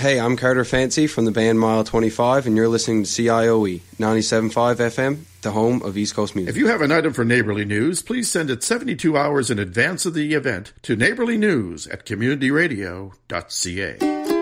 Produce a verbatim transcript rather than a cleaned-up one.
Hey, I'm Carter Fancy from the band Mile twenty-five, and you're listening to C I O E ninety-seven point five F M, the home of East Coast music. If you have an item for Neighborly News, please send it seventy-two hours in advance of the event to neighborlynews at community radio dot c a.